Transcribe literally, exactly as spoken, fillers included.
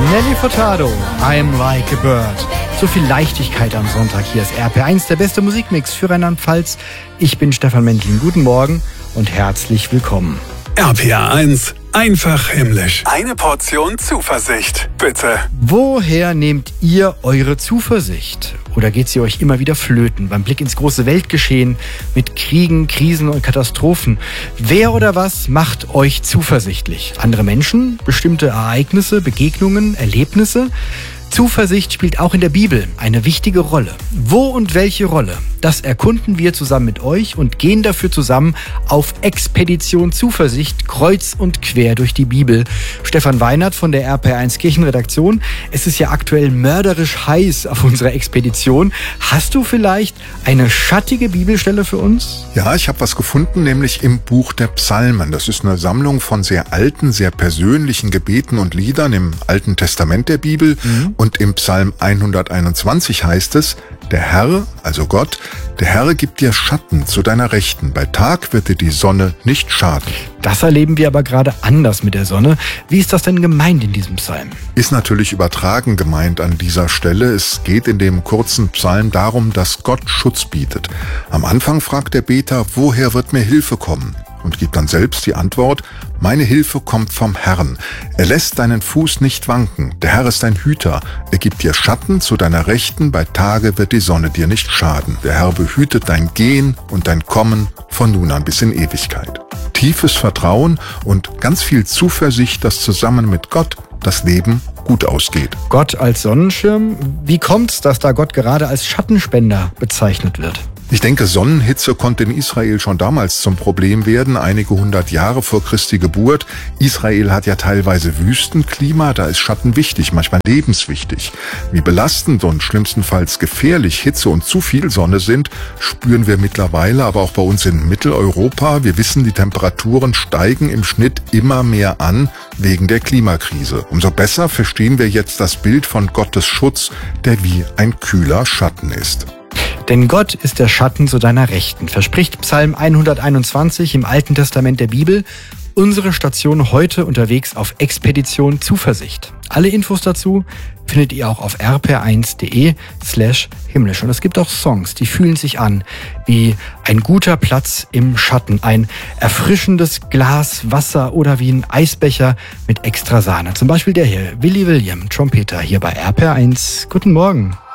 Nelly Furtado, I'm Like a Bird. So viel Leichtigkeit am Sonntag. Hier ist R P R eins, der beste Musikmix für Rheinland-Pfalz. Ich bin Stefan Mendlin. Guten Morgen und herzlich willkommen. R P R eins, einfach himmlisch. Eine Portion Zuversicht, bitte. Woher nehmt ihr eure Zuversicht? Oder geht sie euch immer wieder flöten beim Blick ins große Weltgeschehen mit Kriegen, Krisen und Katastrophen? Wer oder was macht euch zuversichtlich? Andere Menschen? Bestimmte Ereignisse, Begegnungen, Erlebnisse? Zuversicht spielt auch in der Bibel eine wichtige Rolle. Wo und welche Rolle? Das erkunden wir zusammen mit euch und gehen dafür zusammen auf Expedition Zuversicht, kreuz und quer durch die Bibel. Stefan Weinert von der R P R eins Kirchenredaktion. Es ist ja aktuell mörderisch heiß auf unserer Expedition. Hast du vielleicht eine schattige Bibelstelle für uns? Ja, ich habe was gefunden, nämlich im Buch der Psalmen. Das ist eine Sammlung von sehr alten, sehr persönlichen Gebeten und Liedern im Alten Testament der Bibel. Mhm. Und im Psalm hunderteinundzwanzig heißt es: Der Herr, also Gott, der Herr gibt dir Schatten zu deiner Rechten. Bei Tag wird dir die Sonne nicht schaden. Das erleben wir aber gerade anders mit der Sonne. Wie ist das denn gemeint in diesem Psalm? Ist natürlich übertragen gemeint an dieser Stelle. Es geht in dem kurzen Psalm darum, dass Gott Schutz bietet. Am Anfang fragt der Beter, woher wird mir Hilfe kommen? Und gibt dann selbst die Antwort: Meine Hilfe kommt vom Herrn. Er lässt deinen Fuß nicht wanken. Der Herr ist dein Hüter. Er gibt dir Schatten zu deiner Rechten. Bei Tage wird die Sonne dir nicht schaden. Der Herr behütet dein Gehen und dein Kommen von nun an bis in Ewigkeit. Tiefes Vertrauen und ganz viel Zuversicht, dass zusammen mit Gott das Leben gut ausgeht. Gott als Sonnenschirm? Wie kommt's, dass da Gott gerade als Schattenspender bezeichnet wird? Ich denke, Sonnenhitze konnte in Israel schon damals zum Problem werden, einige hundert Jahre vor Christi Geburt. Israel hat ja teilweise Wüstenklima, da ist Schatten wichtig, manchmal lebenswichtig. Wie belastend und schlimmstenfalls gefährlich Hitze und zu viel Sonne sind, spüren wir mittlerweile, aber auch bei uns in Mitteleuropa. Wir wissen, die Temperaturen steigen im Schnitt immer mehr an wegen der Klimakrise. Umso besser verstehen wir jetzt das Bild von Gottes Schutz, der wie ein kühler Schatten ist. Denn Gott ist der Schatten zu deiner Rechten, verspricht Psalm hunderteinundzwanzig im Alten Testament der Bibel. Unsere Station heute unterwegs auf Expedition Zuversicht. Alle Infos dazu findet ihr auch auf r p r eins punkt d e slash himmlisch. Und es gibt auch Songs, die fühlen sich an wie ein guter Platz im Schatten, ein erfrischendes Glas Wasser oder wie ein Eisbecher mit extra Sahne. Zum Beispiel der hier, Willy William, Trompeter, hier bei R P R eins. Guten Morgen.